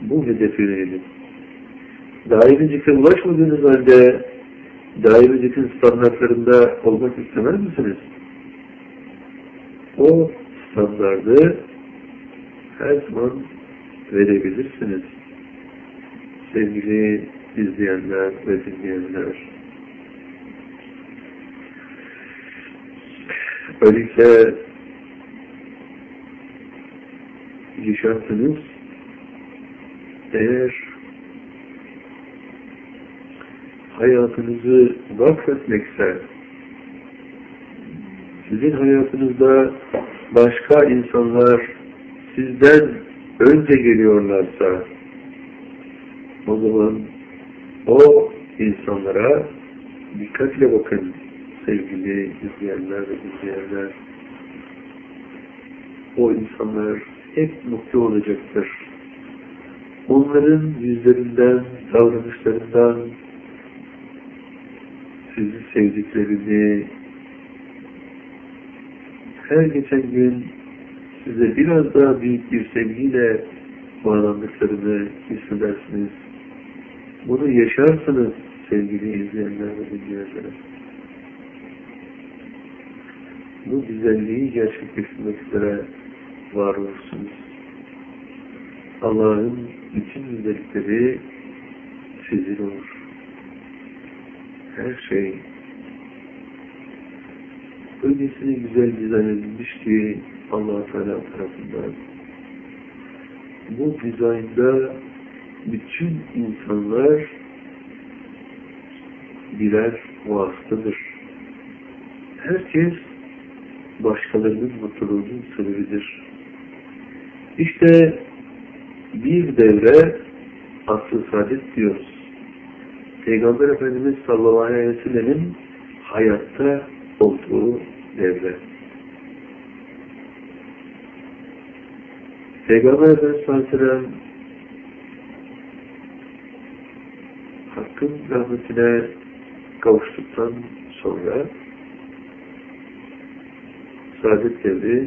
bu hedefe yönelin. Daire zikre ulaşmadığınız halde daire zikrin standartlarında olmak istemez misiniz? O standardı her zaman verebilirsiniz. Sevgili izleyenler ve dinleyenler. Öyleyse yaşantınız eğer hayatınızı vakfetmekse, sizin hayatınızda başka insanlar sizden önce geliyorlarsa, o zaman o insanlara dikkatle bakın sevgili izleyenler ve dinleyenler. O insanlar hep mutlu olacaktır. Onların yüzlerinden, davranışlarından sizi sevdiklerini, her geçen gün size biraz daha büyük bir sevgiyle bağlandıklarını hissedersiniz. Bunu yaşarsınız sevgili izleyenler ve dinleyenler. Bu güzelliği gerçekleştirmek üzere var olursunuz. Allah'ın bütün güzellikleri sizin olur. Her şey öylesine güzel dizayn edilmiş ki Allah-u Teala tarafından. Bu dizaynda bütün insanlar birer vasıtadır. Herkes başkalarının mutluluğunun sebebidir. İşte bir devre asr-ı saadet diyoruz. Peygamber Efendimiz sallallahu aleyhi ve sellem'in hayatta olduğu devre. Peygamber Efendimiz sallallahu aleyhi ve sellem Hakk'ın rahmetine kavuştuktan sonra saadet devri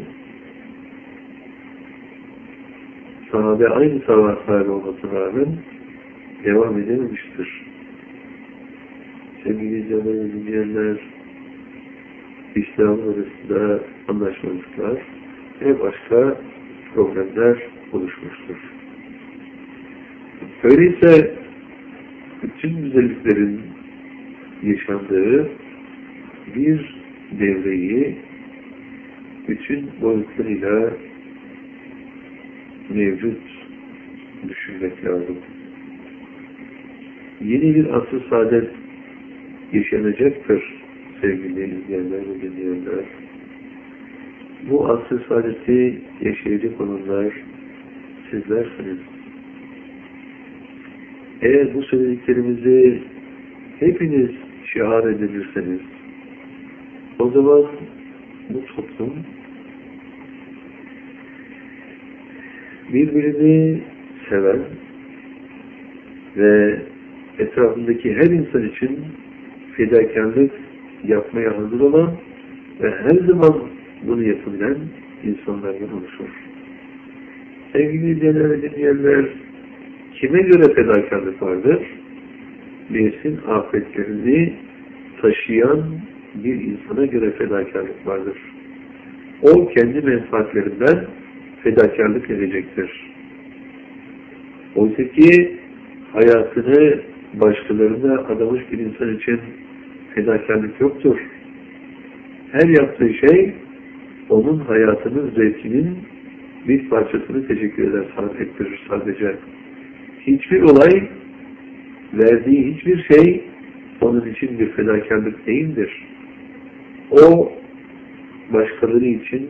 sahabe aynı sahabe olmasına rağmen devam edememiştir. Sevgili izleyenler ve dinleyenler, İslam arasında anlaşmazlıklar ve başka problemler oluşmuştur. Öyleyse bütün güzelliklerin yaşandığı bir devreyi bütün boyutlarıyla mevcut düşünmek lazım. Yeni bir asr-ı saadet yaşanacaktır sevgili izleyenler ve dinleyenler. Bu asr-ı saadeti yaşayacak olanlar sizlersiniz. Eğer bu söylediklerimizi hepiniz şiar edilirseniz, o zaman bu toplum birbirini seven ve etrafındaki her insan için fedakarlık yapmaya hazır olan ve her zaman bunu yapabilen insanlardan oluşur. Sevgili izleyenler ve dinleyenler, kime göre fedakarlık vardır? Nefsin afetlerini taşıyan bir insana göre fedakarlık vardır. O kendi menfaatlerinden fedakarlık edecektir. Oysa ki hayatını başkalarına adamış bir insan için fedakarlık yoktur. Her yaptığı şey onun hayatının zevkinin bir parçasını teşekkür eder, ettirir sadece. Hiçbir olay, verdiği hiçbir şey onun için bir fedakarlık değildir. O başkaları için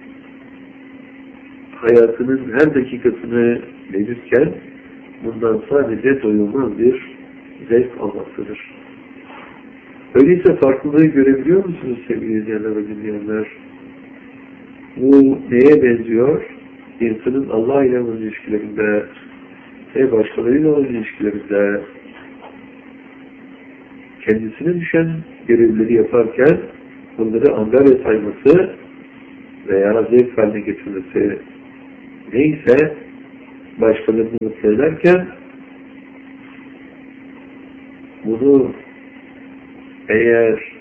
hayatının her dakikasını verirken bundan sadece doyulmaz bir zevk almaktadır. Öyleyse farklılığı görebiliyor musunuz sevgili izleyenler ve dinleyenler? Bu neye benziyor? İnsanın Allah ile olan ilişkilerinde ve başkalarıyla olan ilişkilerinde kendisine düşen görevleri yaparken bunları angarya sayması veya zevk haline getirmesi neyse başkalarını mutlu ederken bunu eğer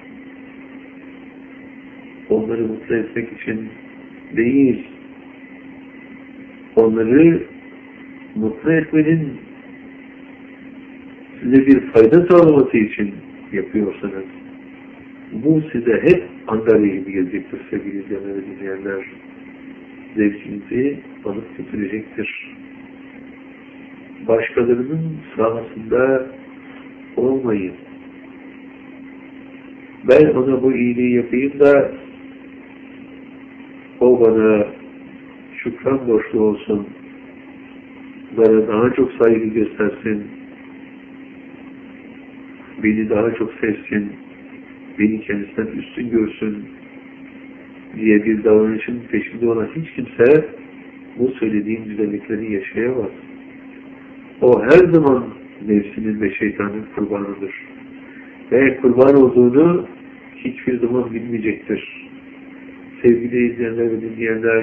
onları mutlu etmek için değil, onları mutlu etmenin size bir fayda sağlaması için yapıyorsanız, bu size hep angarya gibi gelecektir sevgili izleyenler ve dinleyenler. Zevkinizi alıp götürecektir. Başkalarının sahasında olmayın. Ben ona bu iyiliği yapayım da o bana şükran borçlu olsun, bana daha çok saygı göstersin, beni daha çok sevsin, beni kendisinden üstün görsün diye bir davranışın peşinde olan hiç kimse bu söylediğim güzellikleri yaşayamaz. O her zaman nefsinin ve şeytanın kurbanıdır. Ve kurban olduğunu hiçbir zaman bilmeyecektir. Sevgili izleyenler ve dinleyenler,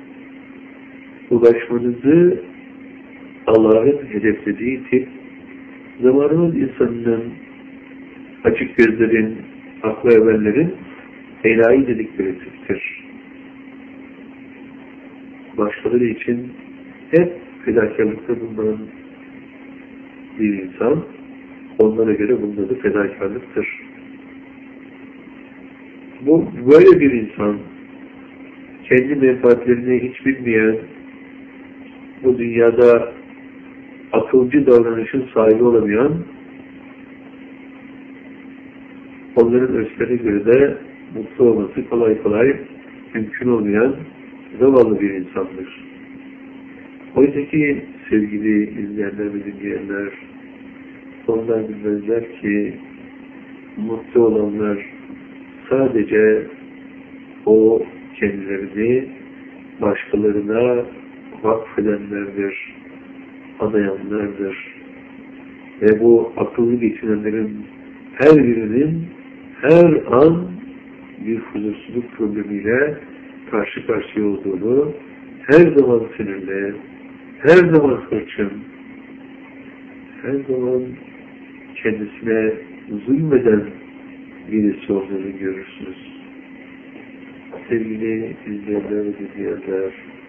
ulaşmanızı Allah'ın hedeflediği tip, zamanımız insanının, açık gözlerin, aklı evvellerin enayi dedikleri tiptir. Başkaları için hep fedakarlıkta bulunan bir insan, onlara göre bunun adı fedakarlıktır. Bu böyle bir insan, kendi menfaatlerini hiç bilmeyen, bu dünyada akılcı davranışın sahibi olamayan, onların ölçülerine göre de mutlu olması kolay kolay mümkün olmayan zavallı bir insandır. Oysa ki sevgili izleyenler ve dinleyenler, onlar bilmezler ki mutlu olanlar sadece o kendilerini başkalarına vakfedenlerdir, adayanlardır. Ve bu akıllı geçinenlerin her birinin her an bir huzursuzluk problemiyle karşı karşıya olduğunu, her zaman sinirli, her zaman hırçın, her zaman kendisine zulmeden birisi olduğunu görürsünüz. Sevgili izleyenler ve dinleyenler,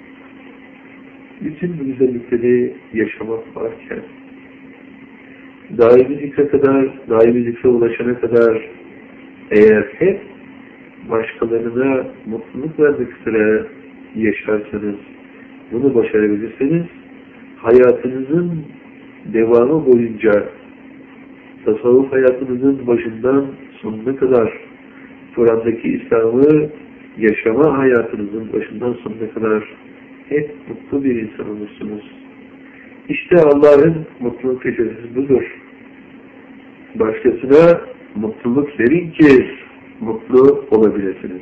bütün bu güzellikleri yaşamak varken, daimi zikre ulaşana kadar eğer hep başkalarına mutluluk vermek üzere yaşarsanız, bunu başarabilirseniz, hayatınızın devamı boyunca, tasavvuf hayatınızın başından sonuna kadar, Kur'an'daki İslam'ı yaşama hayatınızın başından sonuna kadar hep mutlu bir insan olursunuz. İşte Allah'ın mutluluk tecellisi budur. Başkasına mutluluk verin ki mutlu olabilirsiniz.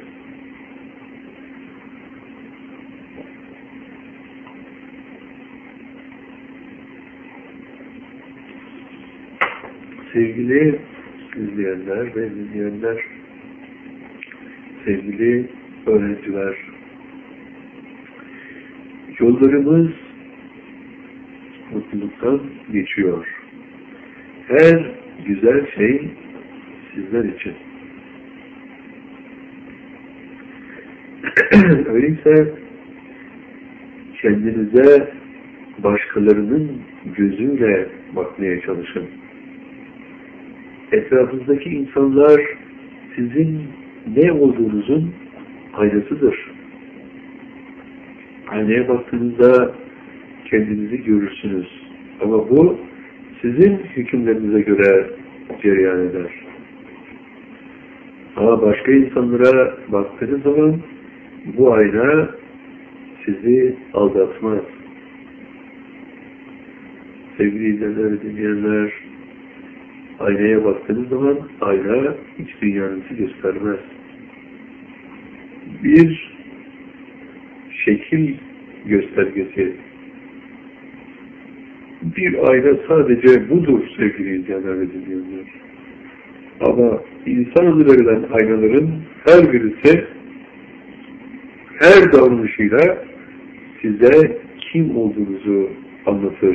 Sevgili izleyenler ve dinleyenler, sevgili öğrenciler, yollarımız mutluluktan geçiyor. Her güzel şey sizler için. Öyleyse kendinize başkalarının gözüyle bakmaya çalışın. Etrafınızdaki insanlar sizin ne olduğunuzun aynasıdır. Aynaya baktığınızda kendinizi görürsünüz. Ama bu sizin hükümlerinize göre cereyan eder. Ama başka insanlara baktığınız zaman bu ayna sizi aldatmaz. Sevgili izleyenler ve dinleyenler, aynaya baktığınız zaman ayna hiç dünyanızı göstermez. Bir şekil göstergesi. Bir ayna sadece budur sevgili izleyenler ve dinleyenler. Ama insan adı verilen aynaların her birisi her davranışıyla size kim olduğunuzu anlatır.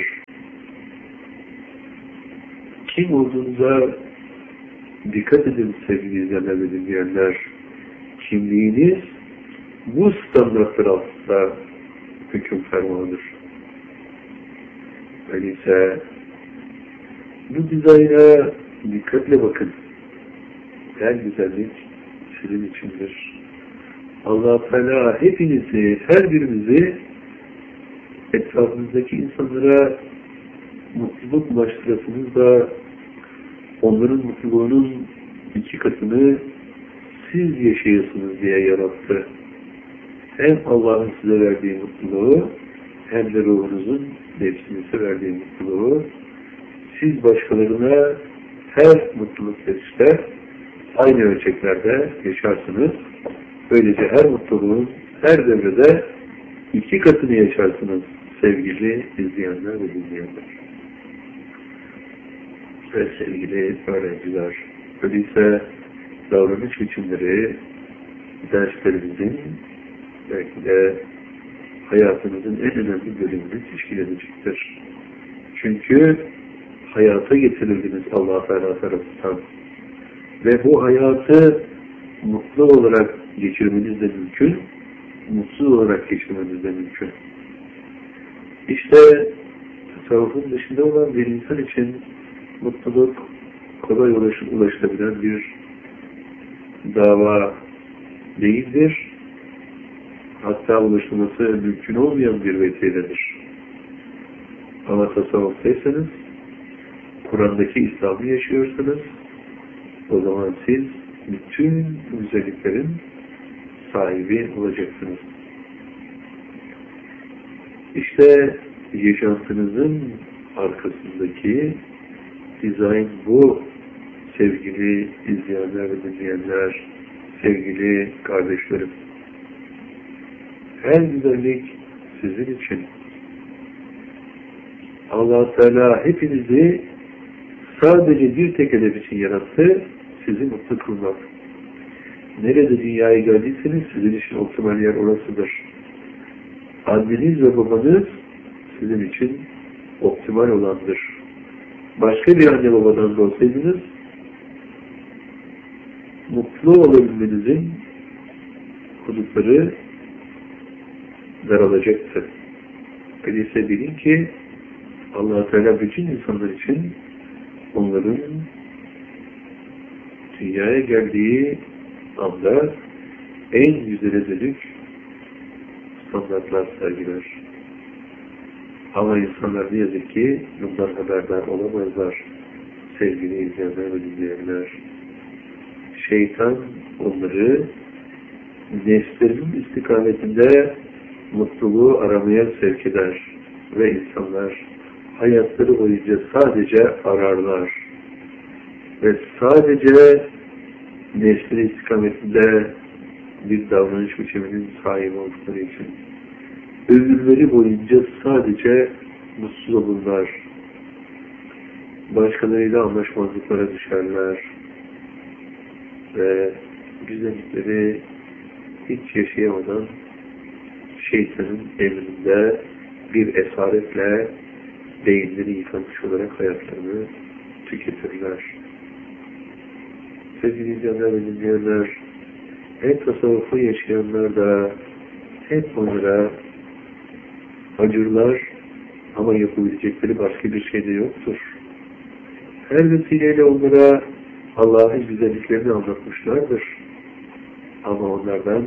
Kim olduğunuza dikkat edin sevgili izleyenler ve dinleyenler. Kimliğiniz bu standartlar altında hüküm fermanıdır. Öyleyse bu dizayna dikkatle bakın. Her güzellik sizin içindir. Allah Teala hepinizi, her birimizi etrafınızdaki insanlara mutluluk ulaştırasınız da onların mutluluğunun 2 katını siz yaşayasınız diye yarattı. Hem Allah'ın size verdiği mutluluğu hem de ruhunuzun nefsinize verdiği mutluluğu siz başkalarına her mutluluk verişte aynı ölçeklerde yaşarsınız. Böylece her mutluluğun her devrede 2 katını yaşarsınız sevgili izleyenler ve dinleyenler. Ve sevgili öğrenciler, öyleyse davranış biçimleri derslerimizin belki de hayatınızın en önemli bölümünü teşkil edecektir. Çünkü hayata getirildiniz Allah Teala tarafından. Ve bu hayatı mutlu olarak geçirmeniz de mümkün, mutsuz olarak geçirmeniz de mümkün. İşte tasavvufun dışında olan bir insan için mutluluk kolay ulaşılabilen bir dava değildir. Hatta ulaşılması mümkün olmayan bir vesiledir. Ama tasavvuftaysanız, Kur'an'daki İslam'ı yaşıyorsanız, o zaman siz bütün güzelliklerin sahibi olacaksınız. İşte yaşantınızın arkasındaki dizayn bu sevgili izleyenler ve dinleyenler, sevgili kardeşlerim. Her güzellik sizin için. Allah Teala hepinizi sadece bir tek hedef için yarattı, sizi mutlu kılmak. Nerede dünyaya geldiyseniz sizin için optimal yer orasıdır. Anneniz ve babanız sizin için optimal olandır. Başka bir anne babadan da olsaydınız, mutlu olabilmenizin hudutları daralacaktır. Öyleyse bilin ki Allah-u Teala bütün insanlar için onların dünyaya geldiği anda en güzele dönük standartlar sergiler. Ama insanlar ne yazık ki bundan haberdar olamazlar. Sevgili izleyenler ve dinleyenler. Şeytan onları nefslerinin istikametinde mutluluğu aramaya sevk eder ve insanlar hayatları boyunca sadece ararlar ve sadece nefsinin istikametinde bir davranış biçiminin sahibi oldukları için ömürleri boyunca sadece mutsuz olurlar. Başkalarıyla anlaşmazlıklara düşerler ve güzellikleri hiç yaşayamadan şeytanın emrinde bir esaretle beyinleri yıkanmış olarak hayatlarını tüketirler. Sevgili izleyenler ve dinleyenler, hep tasavvufu yaşayanlar da hep onlara acırlar ama yapabilecekleri başka bir şey de yoktur. Her vesileyle onlara Allah'ın güzelliklerini anlatmışlardır. Ama onlardan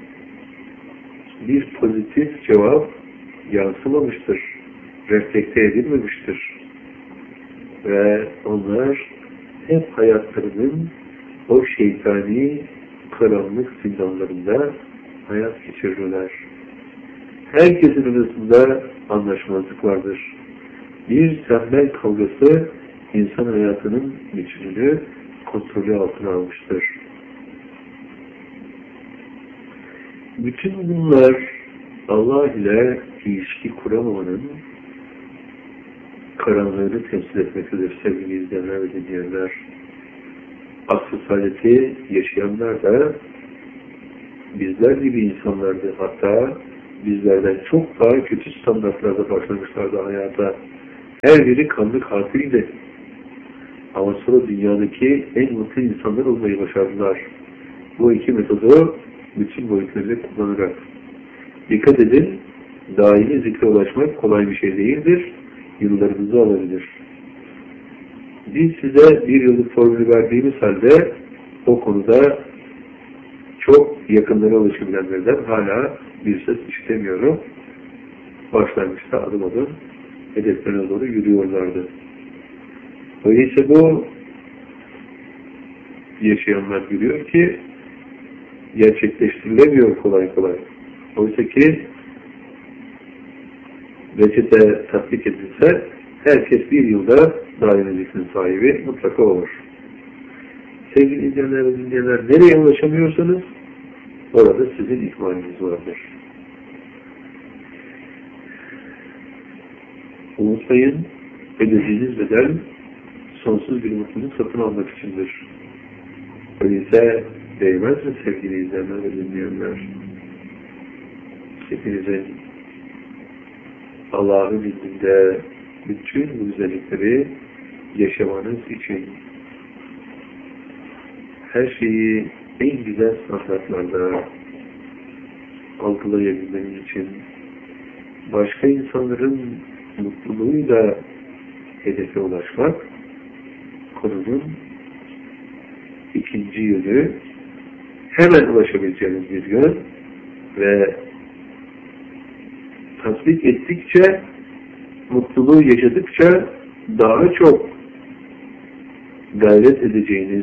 bir pozitif cevap yansımamıştır, reflekte edilmemiştir. Ve onlar hep hayatlarının o şeytani karanlık zindanlarında hayat geçirirler. Herkesin arasında anlaşmazlık vardır. Bir sembel kavgası insan hayatının bütününü kontrolü altına almıştır. Bütün bunlar Allah ile ilişki kuramamanın karanlığını temsil etmektedir sevgili izleyenler ve dinleyenler. Asıl saadeti yaşayanlar da bizler gibi insanlardı. Hatta bizlerden çok daha kötü standartlarda başlamışlardı hayata. Her biri kanlı katildi. Ama sonra dünyadaki en mutlu insanlar olmayı başardılar. Bu iki metodu bütün boyutlarıyla kullanarak. Dikkat edin, daimi zikre ulaşmak kolay bir şey değildir. Yıllarınızı alabilir. Biz size bir yıllık formülü verdiğimiz halde o konuda çok yakınlara ulaşabilenlerden hala bir ses işitemiyorum. Başlangıçta adım adım hedeflerine doğru yürüyorlardı. Öyleyse bu yaşayanlar görüyor ki gerçekleştirilemiyor kolay kolay. Oysa ki reçete tatbik edilse herkes bir yılda daimi zikrin sahibi mutlaka olur. Sevgili izleyenler ve dinleyenler, nereye ulaşamıyorsanız orada sizin ihmaliniz vardır. Unutmayın, ödediğiniz bedel sonsuz bir mutluluk satın almak içindir. Öyleyse değmez mi sevgili izleyenler ve dinleyenler? Hepinizin Allah'ın izniyle bütün bu güzellikleri yaşamanız için her şeyi en güzel standartlarda algılayabilmeniz için başka insanların mutluluğuyla hedefe ulaşmak konunun ikinci yönü, hemen ulaşabileceğiniz bir yön ve tatbik ettikçe, mutluluğu yaşadıkça daha çok gayret edeceğiniz,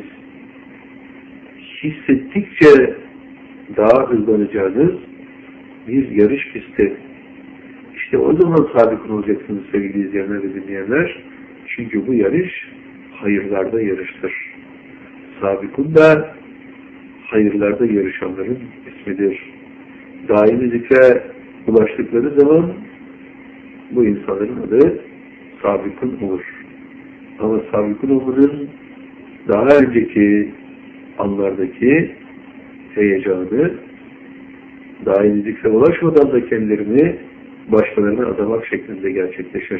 hissettikçe daha hızlanacağınız bir yarış pisti. İşte o zaman sabit olacaksınız sevgili izleyenler ve dinleyenler. Çünkü bu yarış hayırlarda yarıştır. Sabikun da hayırlarda yarışanların ismidir. Daimi zikre ulaştıkları zaman bu insanların adı sabikun olur. Ama sabikun olmanın daha önceki anlardaki heyecanı, daimi zikre ulaşmadan da kendilerini başkalarına adamak şeklinde gerçekleşir.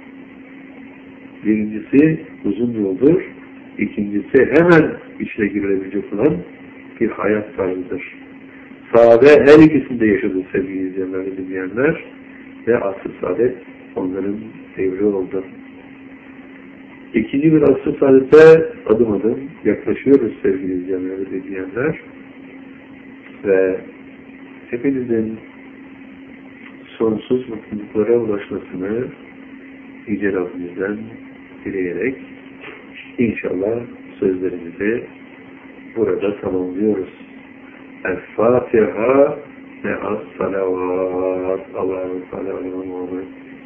Birincisi uzun yoldur. İkincisi hemen içine girilebilecek olan bir hayat tarzıdır. Sahabe her ikisinde yaşadı sevgili izleyenler ve dinleyenler ve asr-ı saadet onların devri oldu. İkinci bir asr-ı saadete adım adım yaklaşıyoruz sevgili izleyenler ve dinleyenler ve hepinizin sonsuz mutluluklara ulaşmasını Yüce Rabbimizden dileyerek inşallah sözlerimizi burada tamamlıyoruz. El-Fatiha ve as-salavat. Allah'ın salavatı.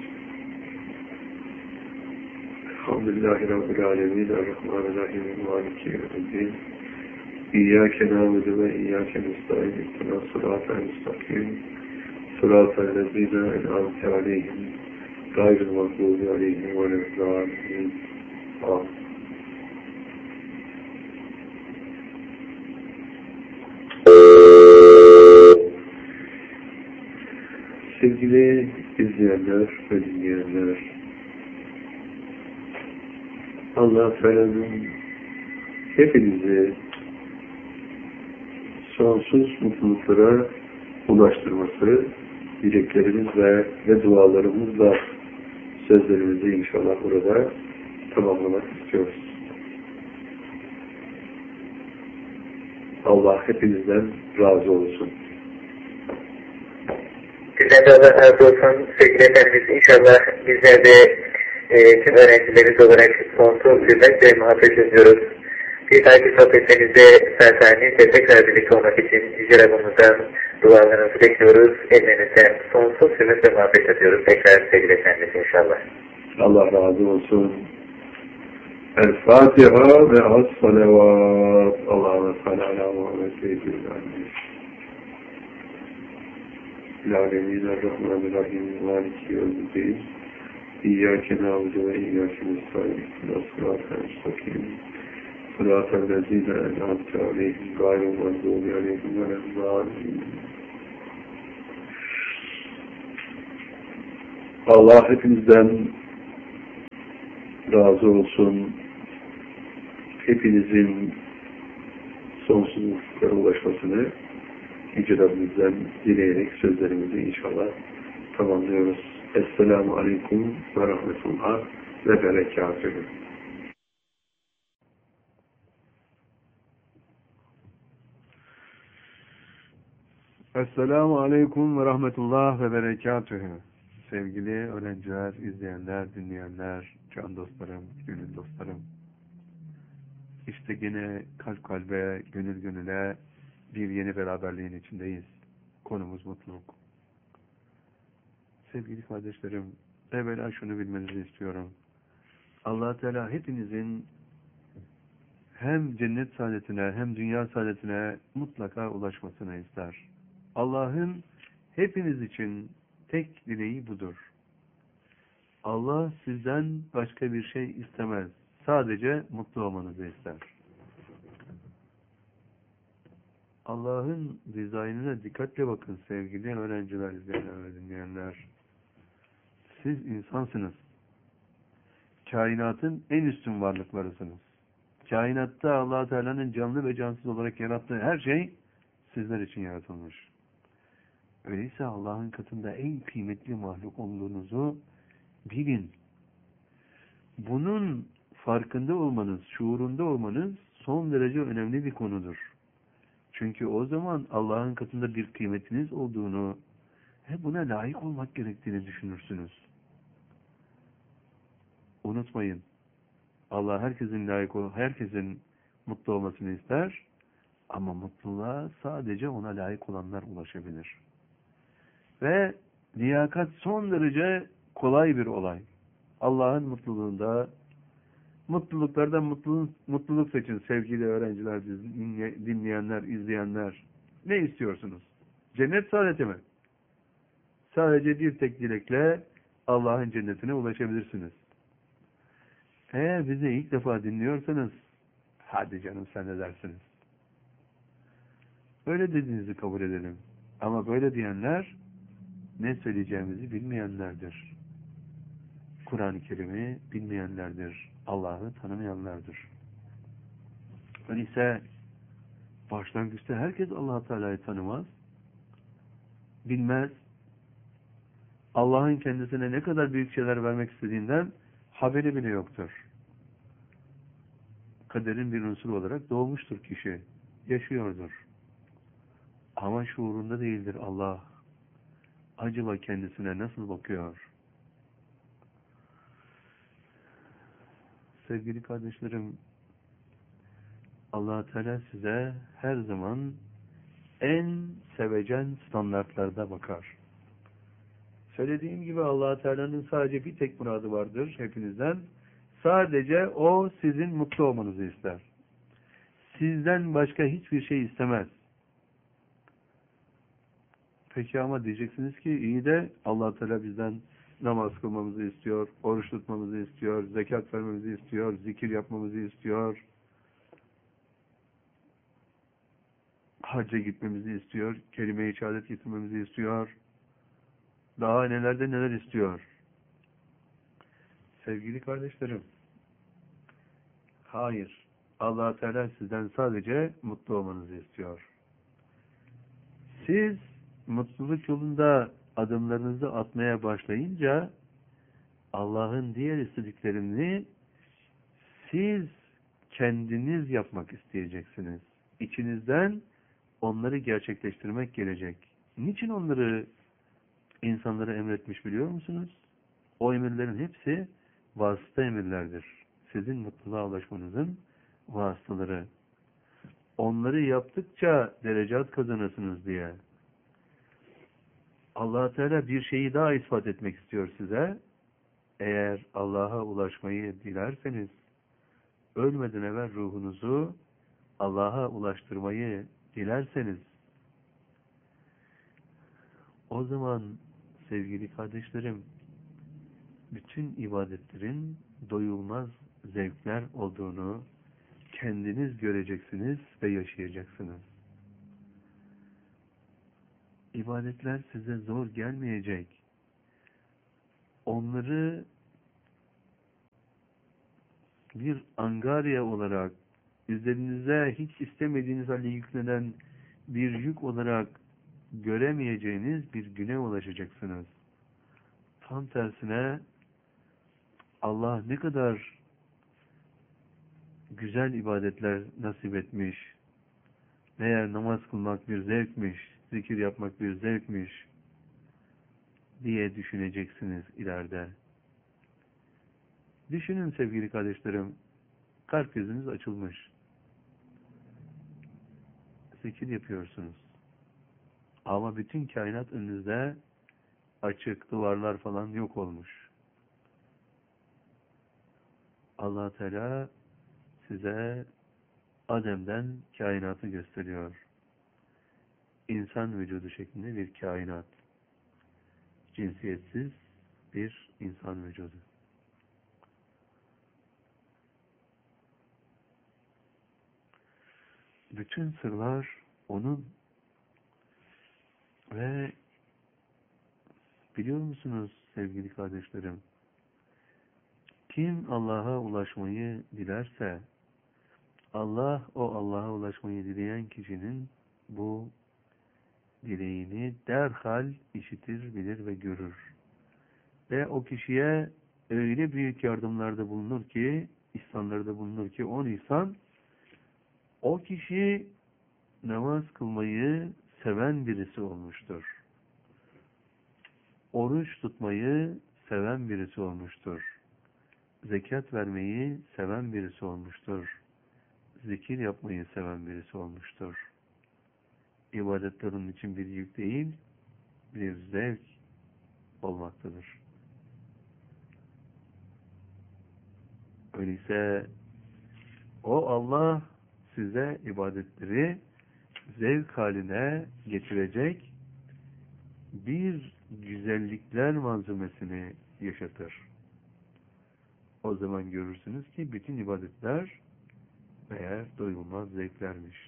Elhamdülillahi Rabbil alemin. Errahmanirrahim. Maliki yevmiddin. İyyâke nâbudu ve iyyâke nestaîn. İhdinas sıratal müstakîm. Sıratal lezîne en'amte aleyhim. Gayril mağdûbi aleyhim ve leddâllîn. Amin. Sevgili izleyenler ve dinleyenler, Allah Teala'nın hepinizi sonsuz mutluluklara ulaştırması dileklerimizle ve dualarımızla sözlerimizi inşallah burada tamamlamak istiyoruz. Allah hepinizden razı olsun. Sizden de Allah razı olsun sevgili Efendimiz. İnşallah bizler de tüm öğrencilerimiz olarak sonsuz hürmet ve muhabbet ediyoruz. Bir dahaki sohbetlerinize sertani ve tekrar birlikte olmak için Yüce Rabbimizden dualarınızı bekliyoruz. Ellerinizden sonsuz hürmet ve muhabbet ediyoruz. Tekrar sevgili Efendimiz inşallah. Allah razı olsun. El-Fatiha ve as-salavat. Allah'ın sallallahu ve seyyidil amin. Bismillahirrahmanirrahim. Maliki yevmiddin. İyyâke nâbudu ve iyyâke nestaîn. Sıratal müstakîm. Sıratal lezîne en'amte aleyhim. Gayril mağdûbi aleyhim ve leddâllîn. Allah hepinizden razı olsun. Hepinizin sonsuzluklara ulaşmasını Yüce Rabbimizden dileyerek sözlerimizi inşallah tamamlıyoruz. Esselamu Aleyküm ve Rahmetullah ve Berekatühü. Esselamu Aleyküm ve Rahmetullah ve Berekatühü. Sevgili öğrenciler, izleyenler, dinleyenler, can dostlarım, gönül dostlarım. İşte yine kalp kalbe, gönül gönüle bir yeni beraberliğin içindeyiz. Konumuz mutluluk. Sevgili kardeşlerim, evvela şunu bilmenizi istiyorum. Allah Teala hepinizin hem cennet saadetine hem dünya saadetine mutlaka ulaşmasını ister. Allah'ın hepiniz için tek dileği budur. Allah sizden başka bir şey istemez. Sadece mutlu olmanızı ister. Allah'ın dizaynına dikkatle bakın sevgili öğrenciler, izleyenler ve dinleyenler. Siz insansınız. Kainatın en üstün varlıklarısınız. Kainatta Allah Teala'nın canlı ve cansız olarak yarattığı her şey sizler için yaratılmış. Öyleyse Allah'ın katında en kıymetli mahluk olduğunuzu bilin. Bunun farkında olmanız, şuurunda olmanız son derece önemli bir konudur. Çünkü o zaman Allah'ın katında bir kıymetiniz olduğunu ve buna layık olmak gerektiğini düşünürsünüz. Unutmayın. Allah herkesin mutlu olmasını ister ama mutluluğa sadece ona layık olanlar ulaşabilir. Ve liyakat son derece kolay bir olay. Allah'ın mutluluğunda mutluluklardan mutluluk seçin sevgili öğrenciler, dinleyenler, izleyenler. Ne istiyorsunuz? Cennet saadeti mi? Sadece bir tek dilekle Allah'ın cennetine ulaşabilirsiniz. Eğer bizi ilk defa dinliyorsanız hadi canım sen ne dersiniz? Öyle dediğinizi kabul edelim. Ama böyle diyenler ne söyleyeceğimizi bilmeyenlerdir. Kur'an-ı Kerim'i bilmeyenlerdir. Allah'ı tanımayanlardır. Öyleyse başlangıçta herkes Allah-u Teala'yı tanımaz, bilmez. Allah'ın kendisine ne kadar büyük şeyler vermek istediğinden haberi bile yoktur. Kaderin bir unsuru olarak doğmuştur kişi, yaşıyordur. Ama şuurunda değildir Allah. Acaba kendisine nasıl bakıyor? Sevgili kardeşlerim, Allah Teala size her zaman en sevecen standartlarda bakar. Söylediğim gibi Allah Teala'nın sadece bir tek muradı vardır hepinizden. Sadece o sizin mutlu olmanızı ister. Sizden başka hiçbir şey istemez. Peki ama diyeceksiniz ki iyi de Allah Teala bizden namaz kılmamızı istiyor, oruç tutmamızı istiyor, zekat vermemizi istiyor, zikir yapmamızı istiyor, hacca gitmemizi istiyor, kelime-i şehadet getirmemizi istiyor. Daha nelerde neler istiyor. Sevgili kardeşlerim, hayır. Allah Teala sizden sadece mutlu olmanızı istiyor. Siz mutluluk yolunda adımlarınızı atmaya başlayınca Allah'ın diğer istediklerini siz kendiniz yapmak isteyeceksiniz. İçinizden onları gerçekleştirmek gelecek. Niçin onları insanlara emretmiş biliyor musunuz? O emirlerin hepsi vasıta emirlerdir. Sizin mutluluğa ulaşmanızın vasıtaları. Onları yaptıkça derecat kazanırsınız diye. Allah Teala bir şeyi daha ispat etmek istiyor size. Eğer Allah'a ulaşmayı dilerseniz, ölmeden evvel ruhunuzu Allah'a ulaştırmayı dilerseniz, o zaman sevgili kardeşlerim, bütün ibadetlerin doyulmaz zevkler olduğunu kendiniz göreceksiniz ve yaşayacaksınız. İbadetler size zor gelmeyecek. onları bir angarya olarak, üzerinize hiç istemediğiniz halde yüklenen bir yük olarak göremeyeceğiniz bir güne ulaşacaksınız. Tam tersine Allah ne kadar güzel ibadetler nasip etmiş, meğer namaz kılmak bir zevkmiş, zikir yapmak bir zevkmiş diye düşüneceksiniz ileride. Düşünün sevgili kardeşlerim, kalp gözünüz açılmış. Zikir yapıyorsunuz. Ama bütün kainat önünüzde açık, duvarlar falan yok olmuş. Allah Teala size Adem'den kainatı gösteriyor. İnsan vücudu şeklinde bir kainat. Cinsiyetsiz bir insan vücudu. Bütün sırlar onun ve biliyor musunuz sevgili kardeşlerim, kim Allah'a ulaşmayı dilerse Allah o Allah'a ulaşmayı dileyen kişinin bu dileğini derhal işitir, bilir ve görür. Ve o kişiye öyle büyük yardımlarda bulunur ki, ihsanlarda bulunur ki o insan, o kişi namaz kılmayı seven birisi olmuştur. Oruç tutmayı seven birisi olmuştur. Zekat vermeyi seven birisi olmuştur. Zikir yapmayı seven birisi olmuştur. İbadetler onun için bir yük değil, bir zevk olmaktadır. Öyleyse o Allah size ibadetleri zevk haline getirecek bir güzellikler malzemesini yaşatır. O zaman görürsünüz ki bütün ibadetler meğer doyulmaz zevklermiş.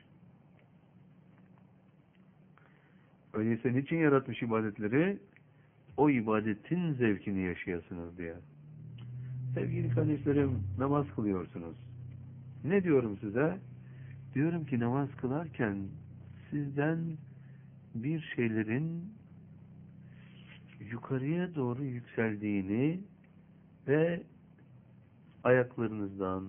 Öyleyse niçin yaratmış ibadetleri? O ibadetin zevkini yaşayasınız diye. Sevgili kardeşlerim, namaz kılıyorsunuz. Ne diyorum size? Diyorum ki namaz kılarken sizden bir şeylerin yukarıya doğru yükseldiğini ve ayaklarınızdan,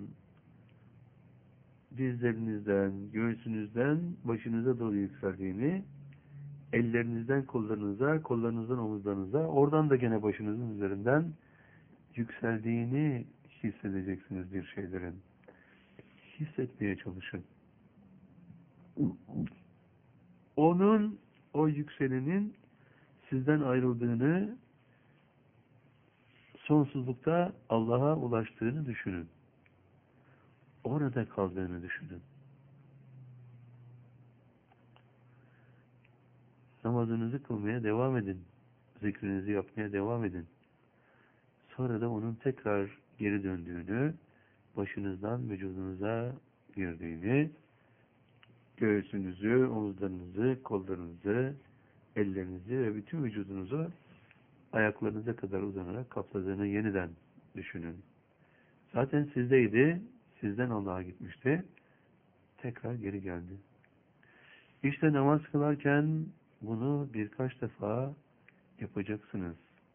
dizlerinizden, göğsünüzden başınıza doğru yükseldiğini, ellerinizden kollarınıza, kollarınızdan omuzlarınıza, oradan da gene başınızın üzerinden yükseldiğini hissedeceksiniz bir şeylerin. Hissetmeye çalışın. Onun, o yükselenin sizden ayrıldığını, sonsuzlukta Allah'a ulaştığını düşünün. Orada kaldığını düşünün. Namazınızı kılmaya devam edin. Zikrinizi yapmaya devam edin. Sonra da onun tekrar geri döndüğünü, başınızdan vücudunuza girdiğini, göğsünüzü, omuzlarınızı, kollarınızı, ellerinizi ve bütün vücudunuzu ayaklarınıza kadar uzanarak kapladığını yeniden düşünün. Zaten sizdeydi, sizden Allah'a gitmişti, tekrar geri geldi. İşte namaz kılarken bunu birkaç defa yapacaksınız.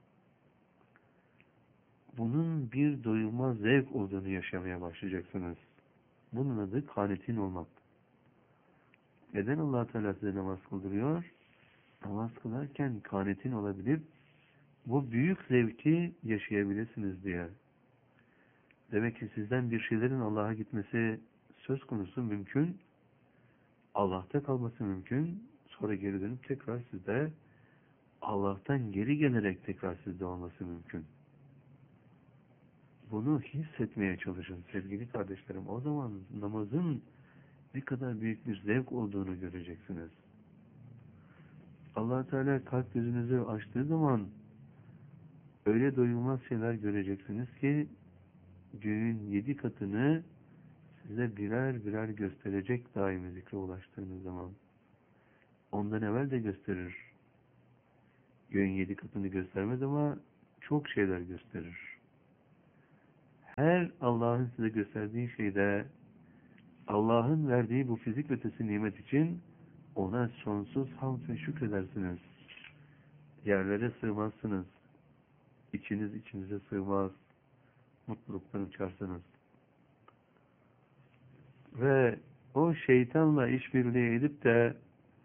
Bunun bir doyulmaz zevk olduğunu yaşamaya başlayacaksınız. Bunun adı kanetin olmak. Neden Allah Teala size namaz kıldırıyor? Namaz kılarken kanetin olabilir, bu büyük zevki yaşayabilirsiniz diye. Demek ki sizden bir şeylerin Allah'a gitmesi söz konusu mümkün, Allah'ta kalması mümkün, sonra geri dönüp tekrar sizde, Allah'tan geri gelerek tekrar sizde olması mümkün. Bunu hissetmeye çalışın sevgili kardeşlerim. O zaman namazın ne kadar büyük bir zevk olduğunu göreceksiniz. Allah Teala kalp gözünüzü açtığı zaman öyle doyulmaz şeyler göreceksiniz ki göğün 7 katını size birer birer gösterecek daimi zikre ulaştığınız zaman. Ondan evvel de gösterir. Göğün 7 katını göstermez ama çok şeyler gösterir. Her Allah'ın size gösterdiği şeyde Allah'ın verdiği bu fizik ötesi nimet için ona sonsuz hamd ve şükredersiniz. Yerlere sığmazsınız. İçiniz içinize sığmaz. Mutluluktan uçarsınız. Ve o şeytanla işbirliği edip de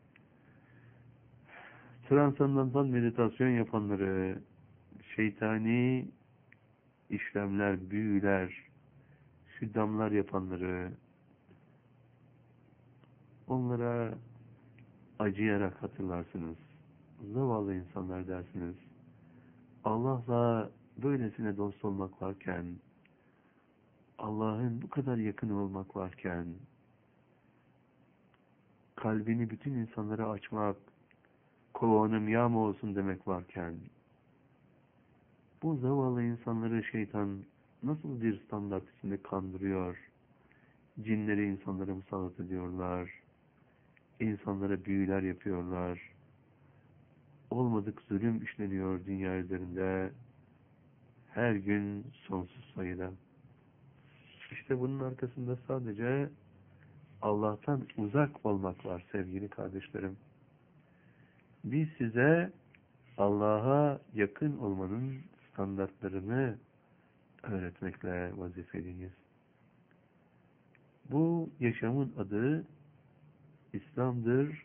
transandantal meditasyon yapanları, şeytani işlemler, büyüler, şüddamlar yapanları, onlara acıyarak hatırlarsınız. Zavallı insanlar dersiniz. Allah'la böylesine dost olmak varken, Allah'ın bu kadar yakın olmak varken, kalbini bütün insanlara açmak, kovanım yağma olsun demek varken, bu zavallı insanları şeytan nasıl bir standart içinde kandırıyor, cinleri insanlara musallat ediyorlar, insanlara büyüler yapıyorlar, olmadık zulüm işleniyor dünya üzerinde, her gün sonsuz sayıda. İşte bunun arkasında sadece Allah'tan uzak olmak var sevgili kardeşlerim. Biz size Allah'a yakın olmanın standartlarını öğretmekle vazifeliyiz. Bu yaşamın adı İslam'dır,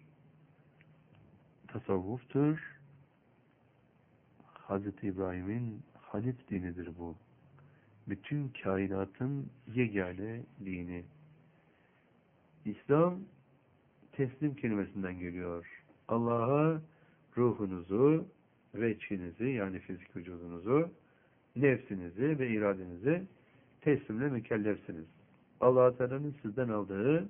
tasavvuftur. Hazreti İbrahim'in Hanif dinidir bu. Bütün kainatın yegane dini. İslam teslim kelimesinden geliyor. Allah'a ruhunuzu ve içinizi yani fizik vücudunuzu, nefsinizi ve iradenizi teslimle mükellefsiniz. Allah-u Teala'nın sizden aldığı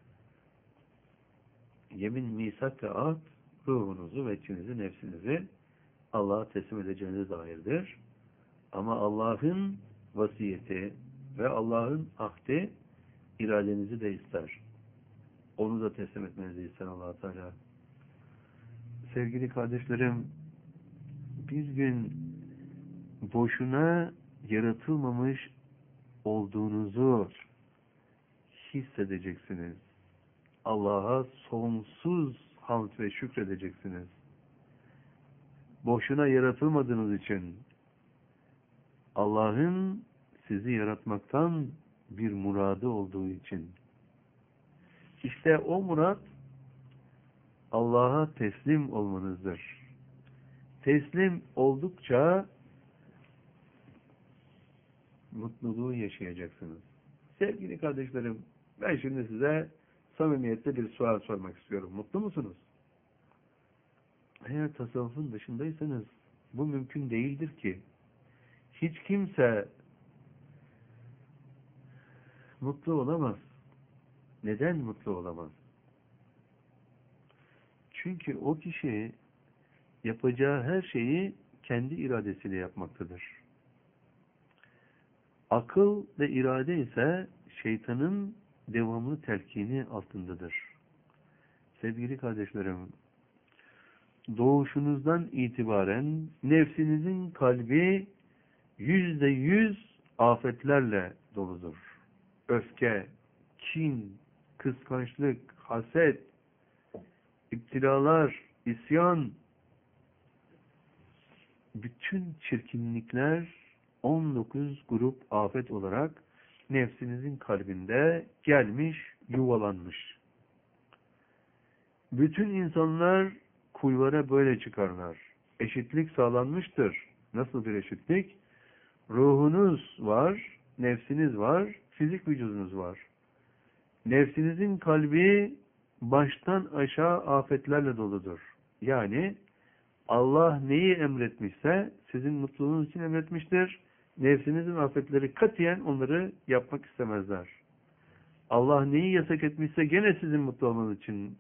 yemin, misak ve ahd ruhunuzu ve içinizi, nefsinizi Allah'a teslim edeceğinize dairdir. Ama Allah'ın vasiyeti ve Allah'ın ahdi iradenizi de ister. Onu da teslim etmenizi ister Allah-u Teala. Sevgili kardeşlerim, bir gün boşuna yaratılmamış olduğunuzu hissedeceksiniz. Allah'a sonsuz hamd ve şükredeceksiniz. Boşuna yaratılmadığınız için Allah'ın sizi yaratmaktan bir muradı olduğu için. İşte o murat Allah'a teslim olmanızdır. Teslim oldukça mutluluğu yaşayacaksınız. Sevgili kardeşlerim, ben şimdi size samimiyetle bir sual sormak istiyorum. Mutlu musunuz? Eğer tasavvufun dışındaysanız bu mümkün değildir ki. Hiç kimse mutlu olamaz. Neden mutlu olamaz? Çünkü o kişi yapacağı her şeyi kendi iradesiyle yapmaktadır. Akıl ve irade ise şeytanın devamlı telkini altındadır. Sevgili kardeşlerim, doğuşunuzdan itibaren nefsinizin kalbi %100 afetlerle doludur. Öfke, kin, kıskançlık, haset, iptilalar, isyan, bütün çirkinlikler 19 grup afet olarak nefsinizin kalbinde gelmiş, yuvalanmış. Bütün insanlar kulvara böyle çıkarlar. Eşitlik sağlanmıştır. Nasıl bir eşitlik? Ruhunuz var, nefsiniz var, fizik vücudunuz var. Nefsinizin kalbi baştan aşağı afetlerle doludur. Yani Allah neyi emretmişse sizin mutluluğunuz için emretmiştir. Nefsinizin afetleri katiyen onları yapmak istemezler. Allah neyi yasak etmişse gene sizin mutlu olmanız için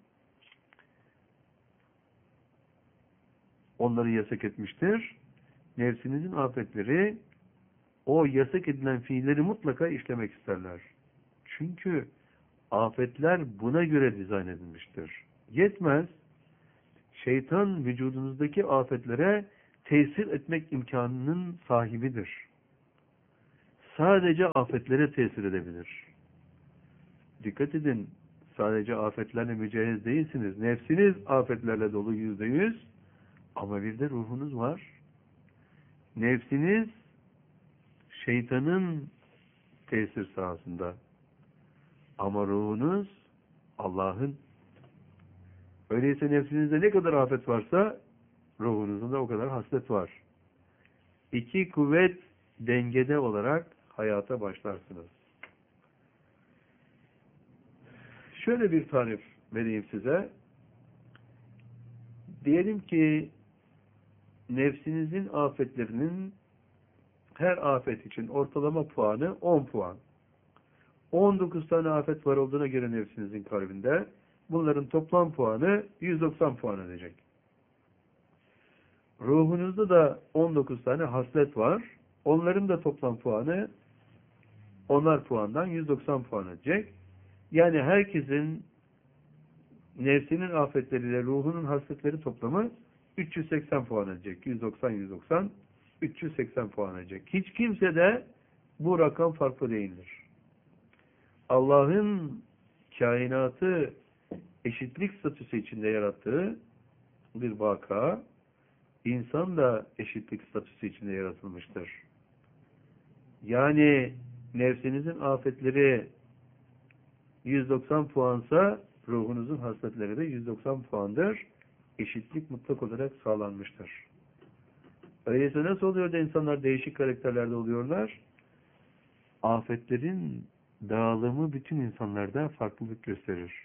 onları yasak etmiştir. Nefsinizin afetleri o yasak edilen fiilleri mutlaka işlemek isterler. Çünkü afetler buna göre dizayn edilmiştir. Yetmez, şeytan vücudunuzdaki afetlere tesir etmek imkanının sahibidir. Sadece afetlere tesir edebilir. Dikkat edin, sadece afetlerle mücehhez değilsiniz. Nefsiniz afetlerle dolu %100, ama bir de ruhunuz var. Nefsiniz şeytanın tesir sahasında, ama ruhunuz Allah'ın. Öyleyse nefsinizde ne kadar afet varsa ruhunuzda da o kadar haslet var. İki kuvvet dengede olarak hayata başlarsınız. Şöyle bir tarif vereyim size. Diyelim ki nefsinizin afetlerinin her afet için ortalama puanı 10 puan. 19 tane afet var olduğuna göre nefsinizin kalbinde bunların toplam puanı 190 puan edecek. Ruhunuzda da 19 tane haslet var. Onların da toplam puanı 10'ar puandan 190 puan edecek. Yani herkesin nefsinin afetleriyle ruhunun hasletleri toplamı 380 puan edecek. 190, 380 puan edecek. Hiç kimse de bu rakam farklı değildir. Allah'ın kainatı eşitlik statüsü içinde yarattığı bir vaka, insan da eşitlik statüsü içinde yaratılmıştır. Yani nefsinizin afetleri 190 puansa ruhunuzun hasletleri de 190 puandır. Eşitlik mutlak olarak sağlanmıştır. Öyleyse nasıl oluyor da insanlar değişik karakterlerde oluyorlar? Afetlerin dağılımı bütün insanlarda farklılık gösterir.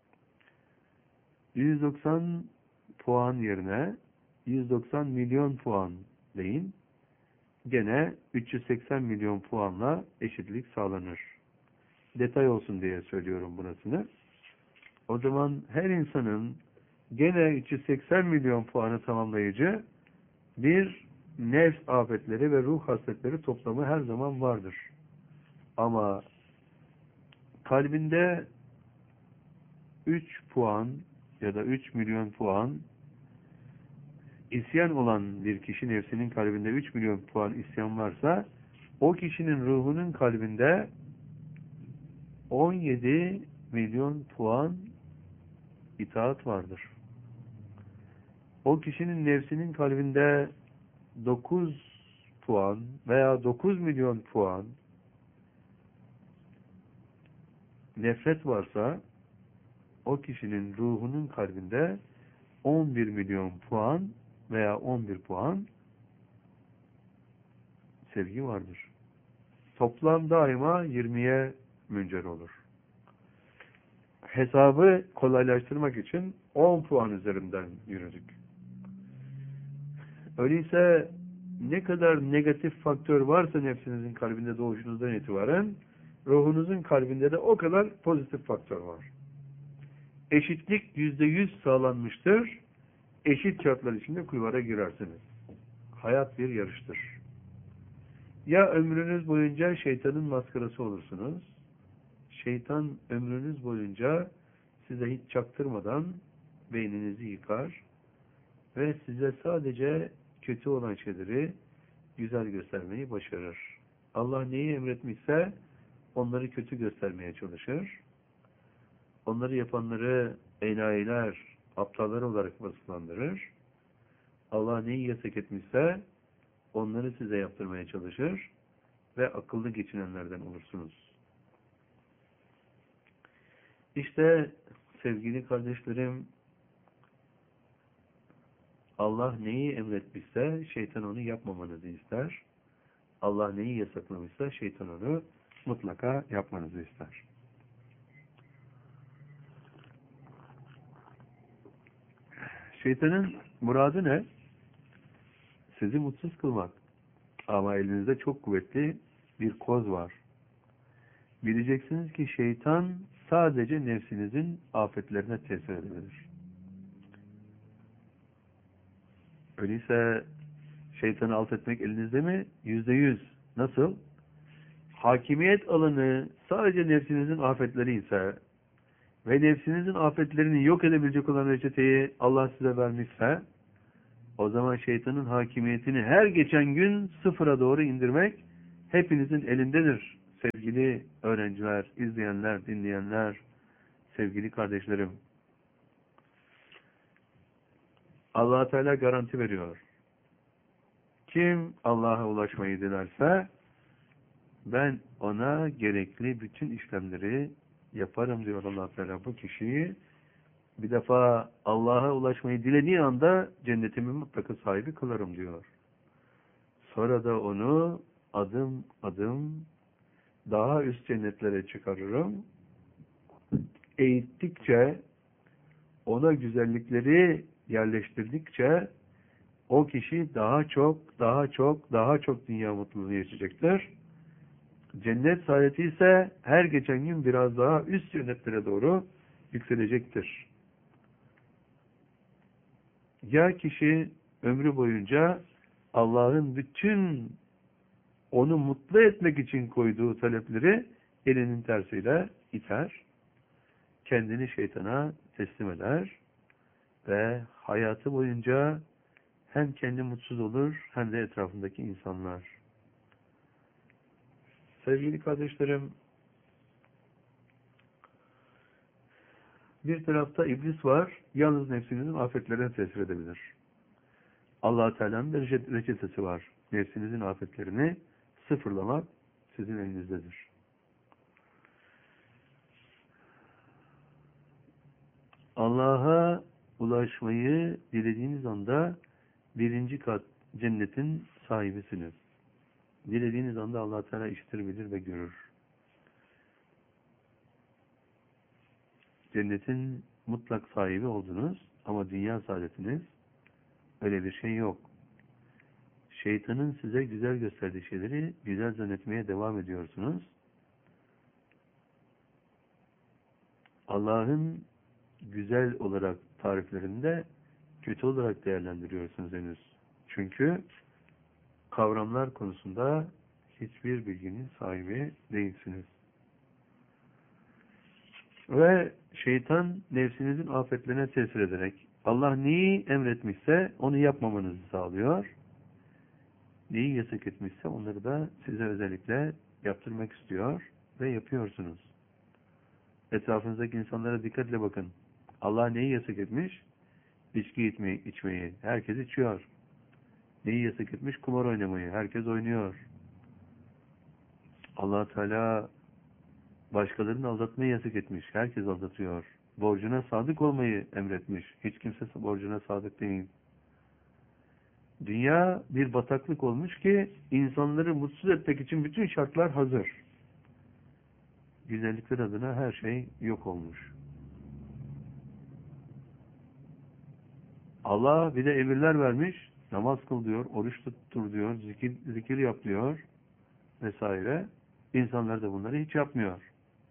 190 puan yerine 190 milyon puan deyin. Gene 380 milyon puanla eşitlik sağlanır. Detay olsun diye söylüyorum burasını. O zaman her insanın gene 380 milyon puanı tamamlayıcı bir nefs afetleri ve ruh hasletleri toplamı her zaman vardır. Ama kalbinde 3 puan ya da 3 milyon puan isyan olan bir kişi, nefsinin kalbinde 3 milyon puan isyan varsa, o kişinin ruhunun kalbinde 17 milyon puan itaat vardır. O kişinin nefsinin kalbinde 9 puan veya 9 milyon puan nefret varsa, o kişinin ruhunun kalbinde 11 milyon puan veya 11 puan sevgi vardır. Toplam daima 20'ye müncer olur. Hesabı kolaylaştırmak için 10 puan üzerinden yürüdük. Öyleyse ne kadar negatif faktör varsa nefsinizin kalbinde doğuşunuzdan itibaren, ruhunuzun kalbinde de o kadar pozitif faktör var. Eşitlik %100 sağlanmıştır. Eşit şartlar içinde kulvara girersiniz. Hayat bir yarıştır. Ya ömrünüz boyunca şeytanın maskarası olursunuz. Şeytan ömrünüz boyunca size hiç çaktırmadan beyninizi yıkar ve size sadece kötü olan şeyleri güzel göstermeyi başarır. Allah neyi emretmişse onları kötü göstermeye çalışır. Onları yapanları enayiler, aptallar olarak vasıflandırır. Allah neyi yasak etmişse onları size yaptırmaya çalışır ve akıllı geçinenlerden olursunuz. İşte sevgili kardeşlerim, Allah neyi emretmişse şeytan onu yapmamanızı ister. Allah neyi yasaklamışsa şeytan onu mutlaka yapmanızı ister. Şeytanın muradı ne? Sizi mutsuz kılmak. Ama elinizde çok kuvvetli bir koz var. Bileceksiniz ki şeytan sadece nefsinizin afetlerine tesir edebilir. Öyleyse şeytanı alt etmek elinizde mi? %100. Nasıl? Hakimiyet alanı sadece nefsinizin afetleri ise ve nefsinizin afetlerini yok edebilecek olan reçeteyi Allah size vermişse, O zaman şeytanın hakimiyetini her geçen gün sıfıra doğru indirmek hepinizin elindedir. Sevgili öğrenciler, izleyenler, dinleyenler, sevgili kardeşlerim. Allah Teala garanti veriyor. Kim Allah'a ulaşmayı dilerse ben ona gerekli bütün işlemleri yaparım diyor Allah Teala. Bu kişiyi bir defa Allah'a ulaşmayı dilediği anda cennetimin mutlaka sahibi kılarım diyor. Sonra da onu adım adım daha üst cennetlere çıkarırım. Eğittikçe, ona güzellikleri yerleştirdikçe o kişi daha çok dünya mutluluğu yaşayacaktır. Cennet saadeti ise her geçen gün biraz daha üst cennetlere doğru yükselecektir. Ya kişi ömrü boyunca Allah'ın bütün onu mutlu etmek için koyduğu talepleri elinin tersiyle iter, kendini şeytana teslim eder ve hayatı boyunca hem kendi mutsuz olur hem de etrafındaki insanlar. Sevgili kardeşlerim, bir tarafta iblis var, yalnız nefsinizin afetlerine tesir edebilir. Allah-u Teala'nın bir reçetesi var. Nefsinizin afetlerini sıfırlamak sizin elinizdedir. Allah'a ulaşmayı dilediğiniz anda birinci kat cennetin sahibisiniz. Dilediğiniz anda Allah Teala işitir, bilir ve görür. Cennetin mutlak sahibi oldunuz ama dünya saadetiniz öyle bir şey yok. Şeytanın size güzel gösterdiği şeyleri güzel zannetmeye devam ediyorsunuz. Allah'ın güzel olarak tariflerinde kötü olarak değerlendiriyorsunuz henüz. Çünkü kavramlar konusunda hiçbir bilginin sahibi değilsiniz. Ve şeytan nefsinizin afetlerine tesir ederek Allah neyi emretmişse onu yapmamanızı sağlıyor. Neyi yasak etmişse onları da size özellikle yaptırmak istiyor ve yapıyorsunuz. Etrafınızdaki insanlara dikkatle bakın. Allah neyi yasak etmiş? İçki içmeyi. Herkes içiyor. Neyi yasak etmiş? Kumar oynamayı. Herkes oynuyor. Allah Teala başkalarını aldatmayı yasak etmiş. Herkes aldatıyor. Borcuna sadık olmayı emretmiş. Hiç kimse borcuna sadık değil. Dünya bir bataklık olmuş ki insanları mutsuz etmek için bütün şartlar hazır. Güzellikler adına her şey yok olmuş. Allah bir de emirler vermiş. Namaz kıl diyor, oruç tuttur diyor, zikir yap diyor vesaire. İnsanlar da bunları hiç yapmıyor.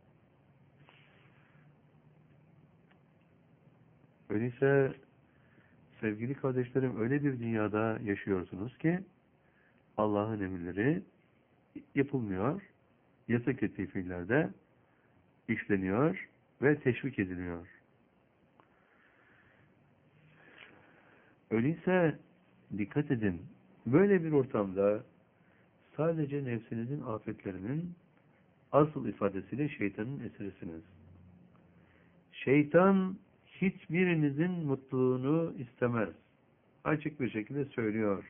Öyleyse sevgili kardeşlerim öyle bir dünyada yaşıyorsunuz ki Allah'ın emirleri yapılmıyor, yasak ettiği fiillerde işleniyor ve teşvik ediliyor. Öyleyse dikkat edin, böyle bir ortamda sadece nefsinizin afetlerinin asıl ifadesiyle şeytanın esirisiniz. Şeytan hiçbirinizin mutluluğunu istemez. Açık bir şekilde söylüyor.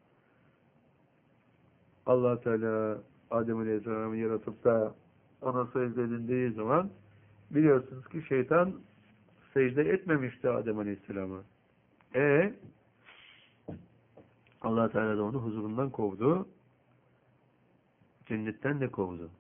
Allah Teala Adem Aleyhisselam'ı yaratıp da ona secde edildiği zaman biliyorsunuz ki şeytan secde etmemişti Adem Aleyhisselam'a. Allah Teala da onu huzurundan kovdu. Cennetten de kovdu.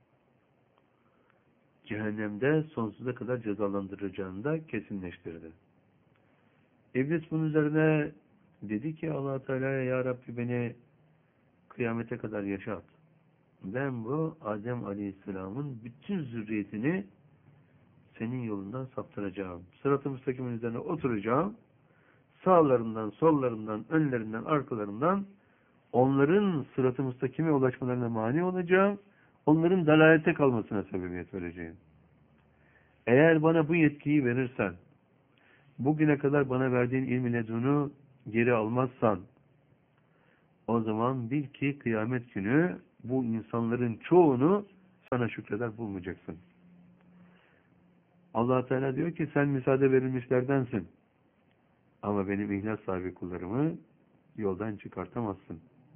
Cehennemde sonsuza kadar cezalandıracağını da kesinleştirdi. İblis bunun üzerine dedi ki Allah Teala'ya ya Rabbi beni kıyamete kadar yaşat. Ben bu Adem Aleyhisselam'ın bütün zürriyetini senin yolundan saptıracağım. Sırat-ı müstakimin üzerine oturacağım. Sağlarından, sollarından, önlerinden, arkalarından onların sırat-ı müstakime ulaşmalarına mani olacağım. Onların dalalete kalmasına sebebiyet vereceğim. Eğer bana bu yetkiyi verirsen, bugüne kadar bana verdiğin ilmi ledunu geri almazsan, o zaman bil ki kıyamet günü bu insanların çoğunu sana şükreder bulmayacaksın. Allah Teala diyor ki sen müsaade verilmişlerdensin. Ama benim ihlas sahibi kullarımı yoldan çıkartamazsın.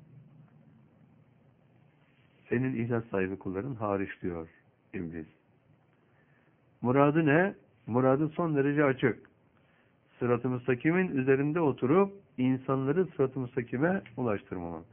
Senin ihlas sahibi kulların hariç diyor İblis. Muradı ne? Muradı son derece açık. Sırat-ı müstakimin üzerinde oturup insanları sırat-ı müstakime ulaştırmamak.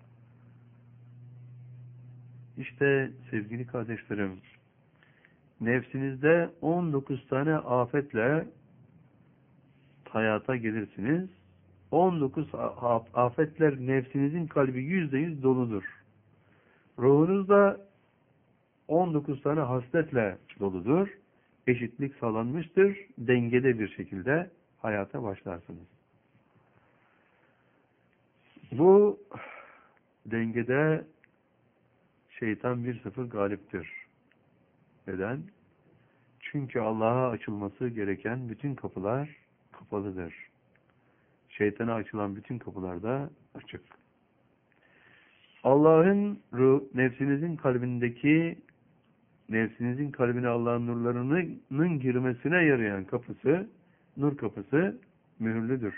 İşte sevgili kardeşlerim, nefsinizde 19 tane afetle hayata gelirsiniz. 19 afetler nefsinizin kalbi %100 doludur. Ruhunuz da 19 tane hasletle doludur. Eşitlik sağlanmıştır. Dengede bir şekilde hayata başlarsınız. Bu dengede şeytan 1-0 galiptir. Neden? Çünkü Allah'a açılması gereken bütün kapılar kapalıdır. Şeytana açılan bütün kapılar da açık. Allah'ın nefsinizin kalbine Allah'ın nurlarının girmesine yarayan kapısı, nur kapısı mühürlüdür.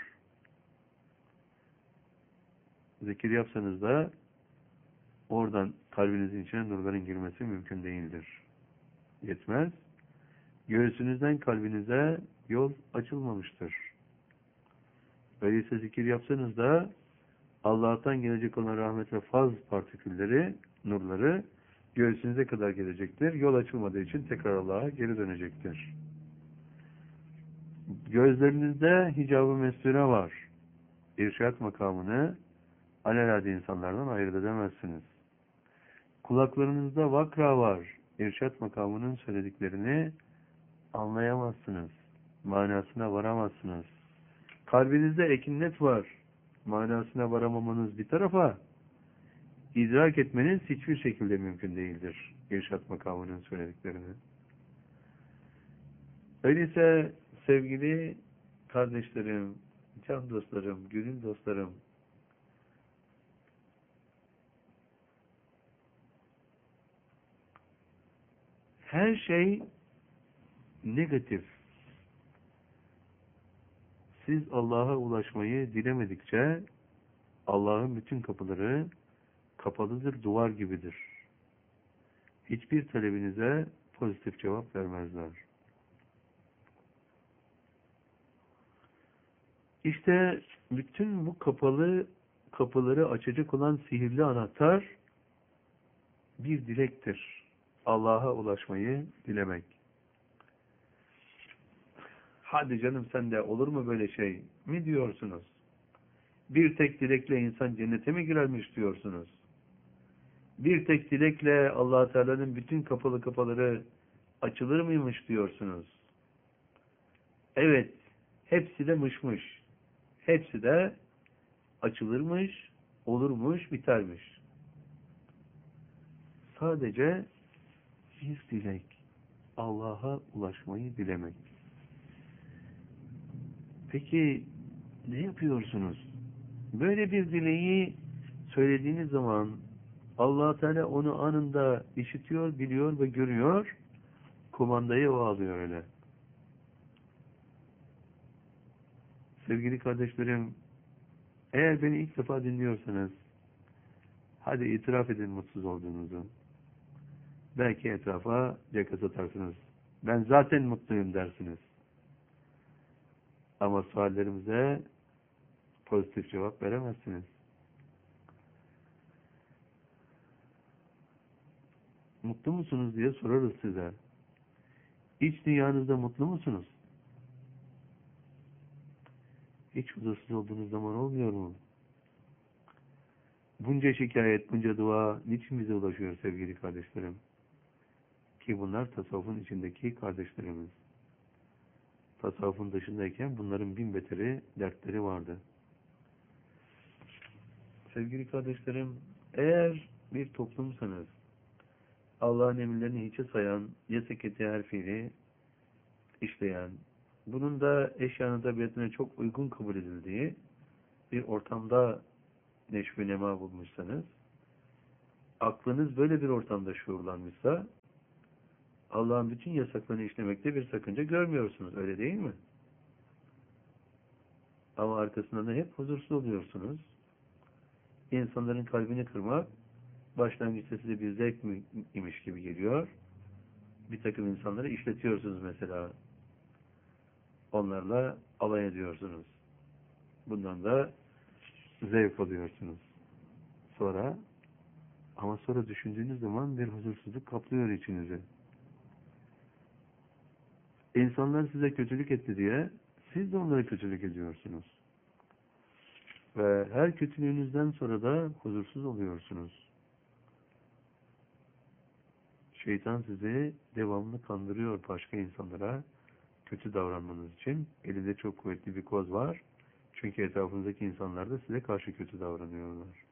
Zikir yapsanız da oradan kalbinizin içine nurların girmesi mümkün değildir. Yetmez. Göğsünüzden kalbinize yol açılmamıştır. Öyleyse zikir yapsanız da Allah'tan gelecek olan rahmet ve faz partikülleri, nurları göğsünüze kadar gelecektir. Yol açılmadığı için tekrar Allah'a geri dönecektir. Gözlerinizde hicab-ı mesture var. İrşad makamını alelade insanlardan ayırt edemezsiniz. Kulaklarınızda vakra var. İrşad makamının söylediklerini anlayamazsınız. Manasına varamazsınız. Kalbinizde ekinnet var. Manasına varamamanız bir tarafa, idrak etmeniz hiçbir şekilde mümkün değildir. İrşad makamının söylediklerini. Öyleyse sevgili kardeşlerim, can dostlarım, gönül dostlarım, her şey negatif. Siz Allah'a ulaşmayı dilemedikçe Allah'ın bütün kapıları kapalıdır, duvar gibidir. Hiçbir talebinize pozitif cevap vermezler. İşte bütün bu kapıları açacak olan sihirli anahtar bir dilektir. Allah'a ulaşmayı dilemek. Hadi canım sen de olur mu böyle şey mi diyorsunuz? Bir tek dilekle insan cennete mi girermiş diyorsunuz? Bir tek dilekle Allah Teala'nın bütün kapıları açılır mıymış diyorsunuz? Evet, hepsi de mışmış. Hepsi de açılırmış, olurmuş, bitermiş. Sadece bir dilek, Allah'a ulaşmayı dilemek. Peki ne yapıyorsunuz? Böyle bir dileği söylediğiniz zaman Allah Teala onu anında işitiyor, biliyor ve görüyor. Kumandayı o alıyor öyle. Sevgili kardeşlerim, eğer beni ilk defa dinliyorsanız, hadi itiraf edin mutsuz olduğunuzu. Belki etrafa caka satarsınız. Ben zaten mutluyum dersiniz. Ama suallerimize pozitif cevap veremezsiniz. Mutlu musunuz diye sorarız size. İç dünyanızda mutlu musunuz? Hiç huzursuz olduğunuz zaman olmuyor mu? Bunca şikayet, bunca dua niçin bize ulaşıyor sevgili kardeşlerim? Ki bunlar tasavvufun içindeki kardeşlerimiz. Tasavvufun dışındayken bunların bin beteri dertleri vardı. Sevgili kardeşlerim, eğer bir toplumsanız, Allah'ın emirlerini hiçe sayan, yeseketi her fiili işleyen, bunun da eşyanın tabiatına çok uygun kabul edildiği bir ortamda neşve nema bulmuşsanız, aklınız böyle bir ortamda şuurlanmışsa, Allah'ın bütün yasaklarını işlemekte bir sakınca görmüyorsunuz. Öyle değil mi? Ama arkasından da hep huzursuz oluyorsunuz. İnsanların kalbini kırmak başlangıçta size bir zevk imiş gibi geliyor. Bir takım insanları işletiyorsunuz mesela. Onlarla alay ediyorsunuz. Bundan da zevk alıyorsunuz. Sonra düşündüğünüz zaman bir huzursuzluk kaplıyor içinizi. İnsanlar size kötülük etti diye siz de onlara kötülük ediyorsunuz. Ve her kötülüğünüzden sonra da huzursuz oluyorsunuz. Şeytan sizi devamlı kandırıyor başka insanlara kötü davranmanız için. Elinde çok kuvvetli bir koz var. Çünkü etrafınızdaki insanlar da size karşı kötü davranıyorlar.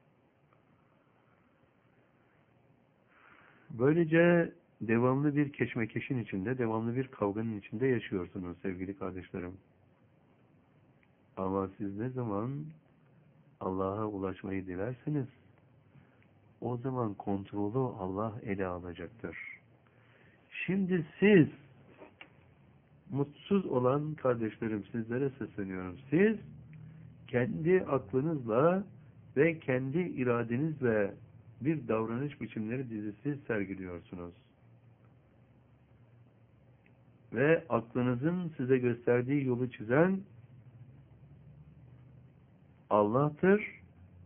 Böylece devamlı bir keşmekeşin içinde, devamlı bir kavganın içinde yaşıyorsunuz sevgili kardeşlerim. Ama siz ne zaman Allah'a ulaşmayı dilerseniz, o zaman kontrolü Allah ele alacaktır. Şimdi siz, mutsuz olan kardeşlerim, sizlere sesleniyorum. Siz, kendi aklınızla ve kendi iradenizle bir davranış biçimleri dizisi sergiliyorsunuz. Ve aklınızın size gösterdiği yolu çizen Allah'tır.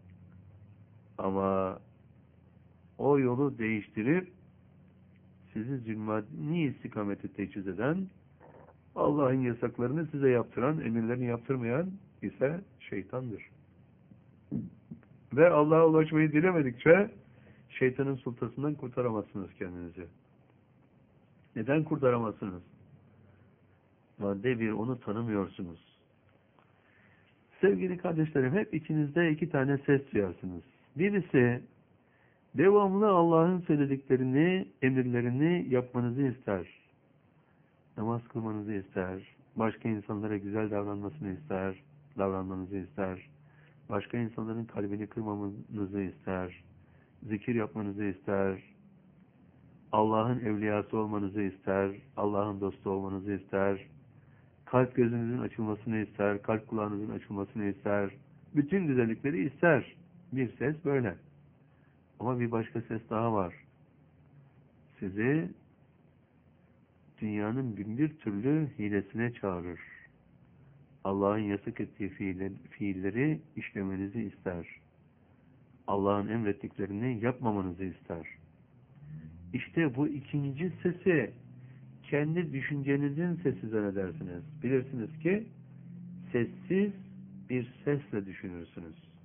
Ama o yolu değiştirip sizi zulmani istikamete teçhiz eden, Allah'ın yasaklarını size yaptıran, emirlerini yaptırmayan ise şeytandır. Ve Allah'a ulaşmayı dilemedikçe şeytanın sultasından kurtaramazsınız kendinizi. Neden kurtaramazsınız? Madde bir, onu tanımıyorsunuz. Sevgili kardeşlerim, hep içinizde iki tane ses duyarsınız. Birisi, devamlı Allah'ın söylediklerini, emirlerini yapmanızı ister. Namaz kılmanızı ister. Başka insanlara güzel davranmanızı ister. Başka insanların kalbini kırmamanızı ister. Zikir yapmanızı ister. Allah'ın evliyası olmanızı ister. Allah'ın dostu olmanızı ister. Kalp gözünüzün açılmasını ister. Kalp kulağınızın açılmasını ister. Bütün güzellikleri ister. Bir ses böyle. Ama bir başka ses daha var. Sizi dünyanın bin bir türlü hilesine çağırır. Allah'ın yasak ettiği fiilleri işlemenizi ister. Allah'ın emrettiklerini yapmamanızı ister. İşte bu ikinci sesi kendi düşüncenizin sesi zannedersiniz. Bilirsiniz ki sessiz bir sesle düşünürsünüz.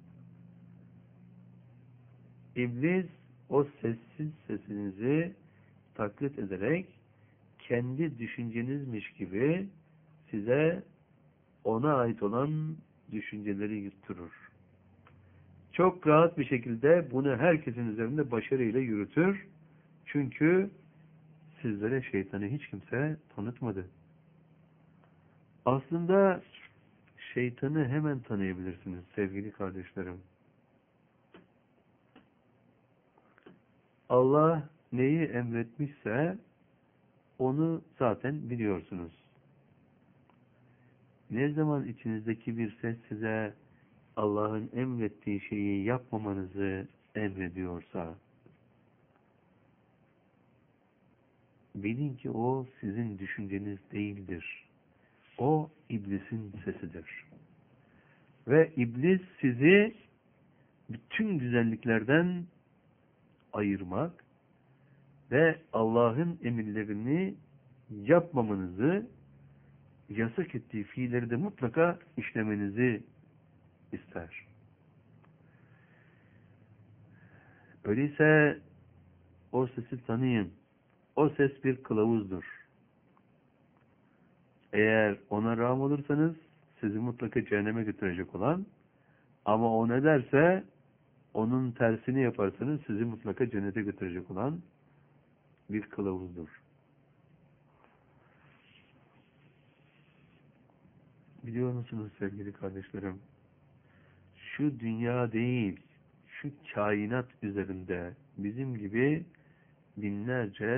İblis o sessiz sesinizi taklit ederek kendi düşüncenizmiş gibi size ona ait olan düşünceleri yutturur. Çok rahat bir şekilde bunu herkesin üzerinde başarıyla yürütür. Çünkü sizlere şeytanı hiç kimse tanıtmadı. Aslında şeytanı hemen tanıyabilirsiniz sevgili kardeşlerim. Allah neyi emretmişse onu zaten biliyorsunuz. Ne zaman içinizdeki bir ses size Allah'ın emrettiği şeyi yapmamanızı emrediyorsa, bilin ki o sizin düşünceniz değildir. O iblisin sesidir. Ve iblis sizi bütün güzelliklerden ayırmak ve Allah'ın emirlerini yapmamanızı, yasak ettiği fiilleri de mutlaka işlemenizi ister. Öyleyse o sesi tanıyın. O ses bir kılavuzdur. Eğer ona rağm olursanız sizi mutlaka cehenneme götürecek olan, ama o ne derse onun tersini yaparsanız sizi mutlaka cennete götürecek olan bir kılavuzdur. Biliyor musunuz sevgili kardeşlerim? şu dünya değil, şu kainat üzerinde bizim gibi binlerce